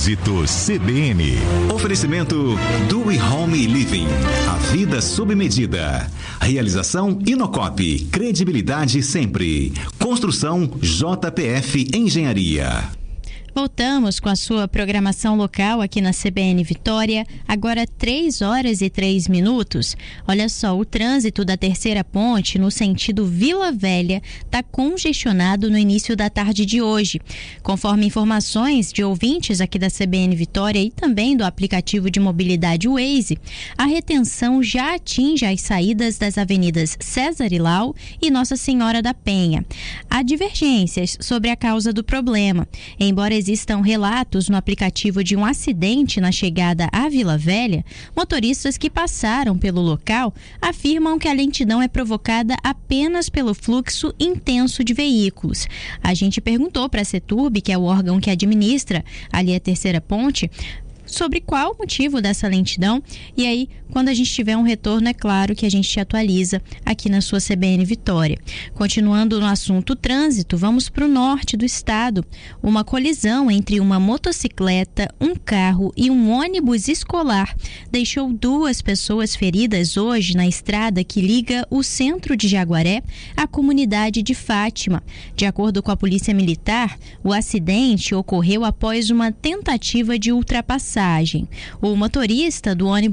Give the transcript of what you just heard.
Trânsito CBN. Oferecimento do Home Living. A vida sob medida. Realização Inocop. Credibilidade sempre. Construção JPF Engenharia. Voltamos com a sua programação local aqui na CBN Vitória, agora 3h03. Olha só, o trânsito da terceira ponte no sentido Vila Velha está congestionado no início da tarde de hoje. Conforme informações de ouvintes aqui da CBN Vitória e também do aplicativo de mobilidade Waze, a retenção já atinge as saídas das avenidas César Ilau e Nossa Senhora da Penha. Há divergências sobre a causa do problema, embora existam relatos no aplicativo de um acidente na chegada à Vila Velha, motoristas que passaram pelo local afirmam que a lentidão é provocada apenas pelo fluxo intenso de veículos. A gente perguntou para a Ceturb, que é o órgão que administra ali a terceira ponte, sobre qual o motivo dessa lentidão, e aí, quando a gente tiver um retorno, é claro que a gente te atualiza aqui na sua CBN Vitória. Continuando no assunto trânsito, vamos para o norte do estado. Uma colisão entre uma motocicleta, um carro e um ônibus escolar deixou 2 pessoas feridas hoje na estrada que liga o centro de Jaguaré à comunidade de Fátima. De acordo com a Polícia Militar, o acidente ocorreu após uma tentativa de ultrapassagem. O motorista do ônibus